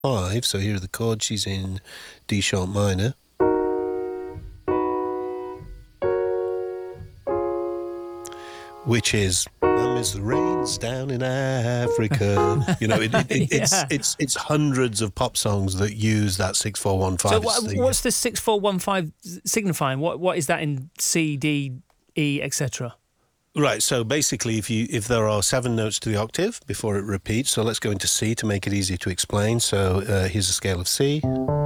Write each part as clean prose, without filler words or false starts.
5. So here are the chords. She's in D sharp minor. Which is, "Miss the rains down in Africa." You know, it's hundreds of pop songs that use that 6/4/1/5. So what's the 6/4/1/5 signifying? What is that in C, D, E, etc.? Right. So basically, if there are 7 notes to the octave before it repeats, so let's go into C to make it easier to explain. So here's a scale of C.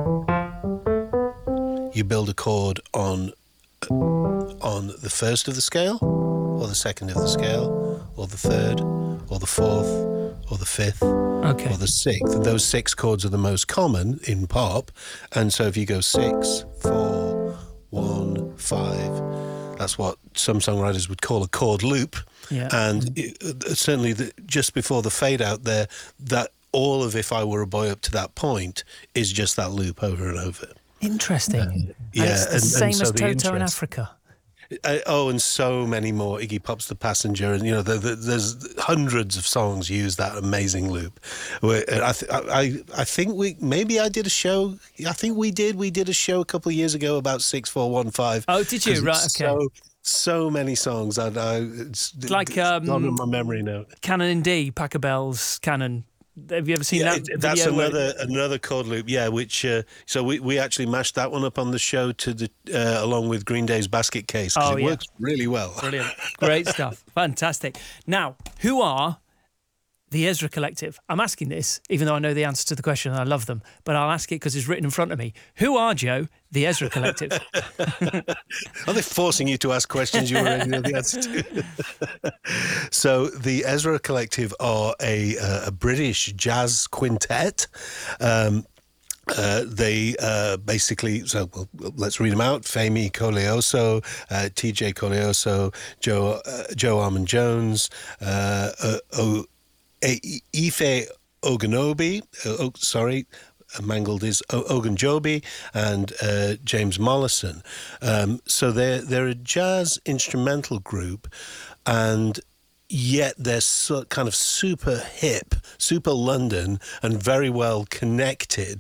You build a chord on the first of the scale, or the second of the scale, or the third, or the fourth, or the fifth, or the sixth. Those 6 chords are the most common in pop, and so if you go 6, 4, 1, 5, that's what some songwriters would call a chord loop. Yeah. And certainly just before the fade out there, that all of "If I Were a Boy" up to that point is just that loop over and over. Interesting. It's the same as Toto in Africa. And so many more. Iggy Pop's "The Passenger," and there's hundreds of songs use that amazing loop. I think I did a show. I think we did a show a couple of years ago about 6/4/1/5. Oh, did you? Right, okay. So many songs. It's like not in my memory now. Canon in D, Packer Bell's Canon. Have you ever seen that? That's another chord loop, which so we actually mashed that one up on the show along with Green Day's Basket Case, because it works really well. Brilliant. Great stuff. Fantastic. Now, who are the Ezra Collective? I'm asking this, even though I know the answer to the question and I love them, but I'll ask it because it's written in front of me. Who are, Joe, the Ezra Collective? Are they forcing you to ask questions you already know the answer to? So the Ezra Collective are a British jazz quintet. They basically, let's read them out. Femi Koleoso, TJ Koleoso, Joe Armon-Jones, Ife Oganobi, mangled is Ogunjobi, and James Mollison. So they're a jazz instrumental group, and yet they're kind of super hip, super London, and very well connected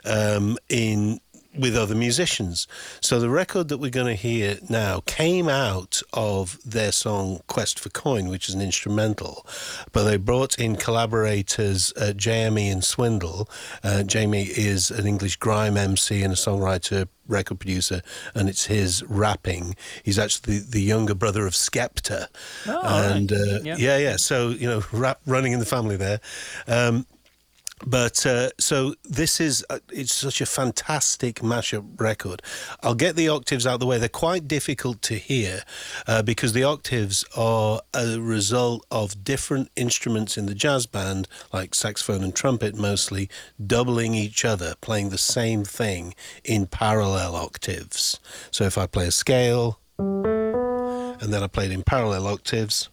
with other musicians. So the record that we're going to hear now came out of their song Quest for Coin, which is an instrumental, but they brought in collaborators JME and Swindle. Jamie is an English grime MC and a songwriter, record producer, and it's his rapping. He's actually the younger brother of Skepta. And right. So rap running in the family there. But so this is, it's such a fantastic mashup record. I'll get the octaves out of the way. They're quite difficult to hear because the octaves are a result of different instruments in the jazz band, like saxophone and trumpet mostly, doubling each other, playing the same thing in parallel octaves. So if I play a scale, and then I play it in parallel octaves,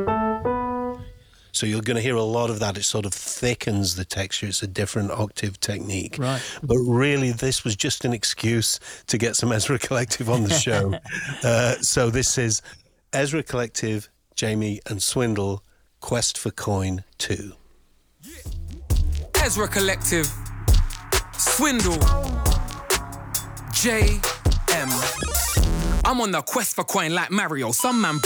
so you're going to hear a lot of that. It sort of thickens the texture. It's a different octave technique. Right. But really, this was just an excuse to get some Ezra Collective on the show. So this is Ezra Collective, Jamie and Swindle, Quest for Coin 2. Ezra Collective, Swindle, J.M. I'm on the quest for coin like Mario. Some man